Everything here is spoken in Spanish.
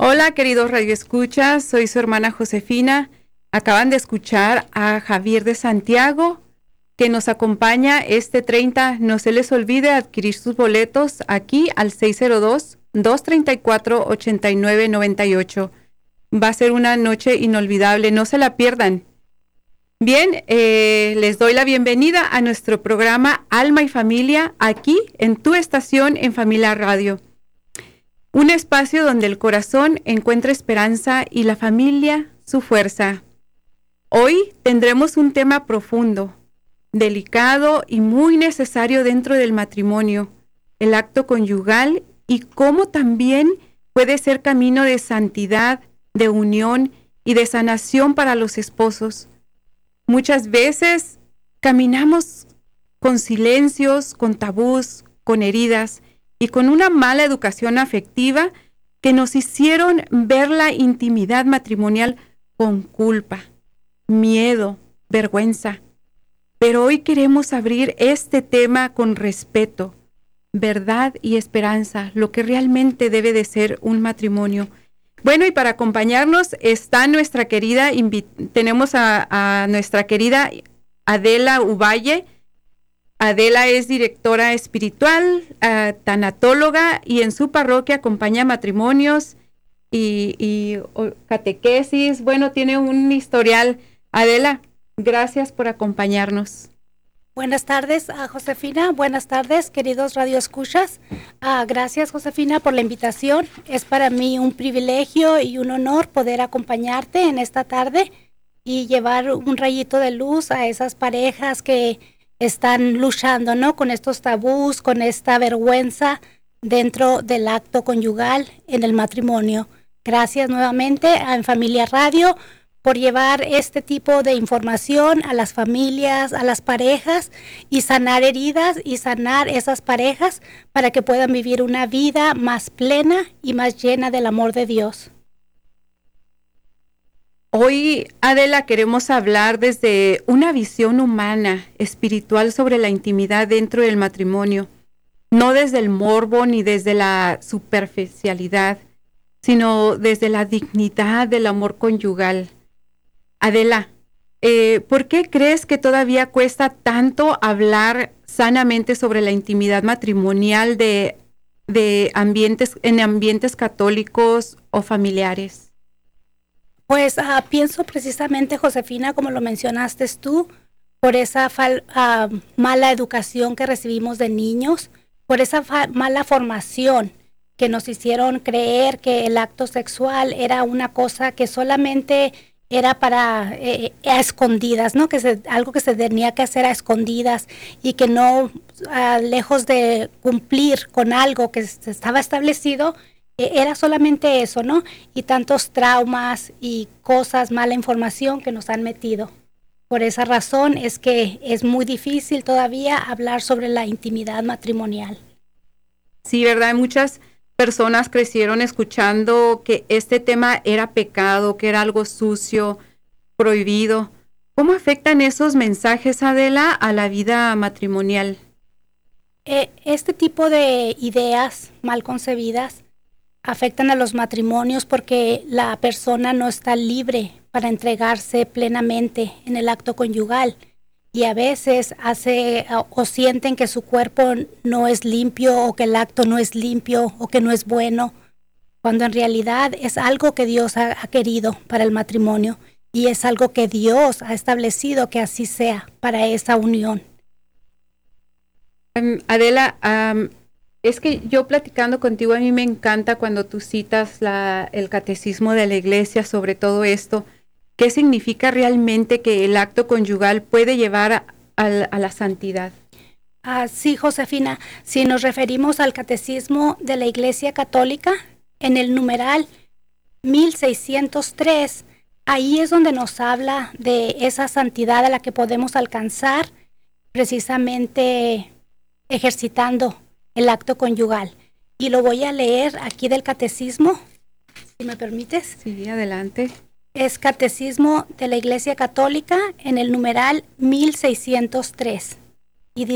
Hola, queridos radioescuchas, soy su hermana Josefina. Acaban de escuchar a Javier de Santiago, que nos acompaña este 30. No se les olvide adquirir sus boletos aquí al 602-234-8998. Va a ser una noche inolvidable, no se la pierdan. Bien, les doy la bienvenida a nuestro programa Alma y Familia, aquí en tu estación en Familia Radio. Un espacio donde el corazón encuentra esperanza y la familia su fuerza. Hoy tendremos un tema profundo, delicado y muy necesario dentro del matrimonio, el acto conyugal y cómo también puede ser camino de santidad, de unión y de sanación para los esposos. Muchas veces caminamos con silencios, con tabús, con heridas y con una mala educación afectiva que nos hicieron ver la intimidad matrimonial con culpa, miedo, vergüenza. Pero hoy queremos abrir este tema con respeto, verdad y esperanza, lo que realmente debe de ser un matrimonio. Bueno, y para acompañarnos está nuestra querida, tenemos a nuestra querida Adela Uvalle. Adela es directora espiritual, tanatóloga, y en su parroquia acompaña matrimonios y catequesis. Bueno, tiene un historial. Adela, gracias por acompañarnos. Buenas tardes, Josefina. Buenas tardes, queridos radioescuchas. Gracias, Josefina, por la invitación. Es para mí un privilegio y un honor poder acompañarte en esta tarde y llevar un rayito de luz a esas parejas que están luchando, ¿no?, con estos tabús, con esta vergüenza dentro del acto conyugal en el matrimonio. Gracias nuevamente a En Familia Radio por llevar este tipo de información a las familias, a las parejas, y sanar heridas y sanar esas parejas para que puedan vivir una vida más plena y más llena del amor de Dios. Hoy, Adela, queremos hablar desde una visión humana, espiritual sobre la intimidad dentro del matrimonio, no desde el morbo ni desde la superficialidad, sino desde la dignidad del amor conyugal. Adela, ¿por qué crees que todavía cuesta tanto hablar sanamente sobre la intimidad matrimonial en ambientes católicos o familiares? Pues pienso precisamente, Josefina, como lo mencionaste tú, por esa mala educación que recibimos de niños, por esa mala formación que nos hicieron creer que el acto sexual era una cosa que solamente era para a escondidas, ¿no? Algo que se tenía que hacer a escondidas y que no, lejos de cumplir con algo que estaba establecido, era solamente eso, ¿no? Y tantos traumas y cosas, mala información que nos han metido. Por esa razón es que es muy difícil todavía hablar sobre la intimidad matrimonial. Sí, ¿verdad? Muchas personas crecieron escuchando que este tema era pecado, que era algo sucio, prohibido. ¿Cómo afectan esos mensajes, Adela, a la vida matrimonial? Este tipo de ideas mal concebidas afectan a los matrimonios porque la persona no está libre para entregarse plenamente en el acto conyugal, y a veces sienten que su cuerpo no es limpio, o que el acto no es limpio, o que no es bueno, cuando en realidad es algo que Dios ha querido para el matrimonio, y es algo que Dios ha establecido que así sea para esa unión. Adela, es que yo platicando contigo, a mí me encanta cuando tú citas el catecismo de la iglesia sobre todo esto. ¿Qué significa realmente que el acto conyugal puede llevar a la santidad? Sí, Josefina, si nos referimos al catecismo de la Iglesia Católica, en el numeral 1603, ahí es donde nos habla de esa santidad a la que podemos alcanzar precisamente ejercitando el acto conyugal. Y lo voy a leer aquí del catecismo, si me permites. Sí, adelante. Es Catecismo de la Iglesia Católica en el numeral 1603.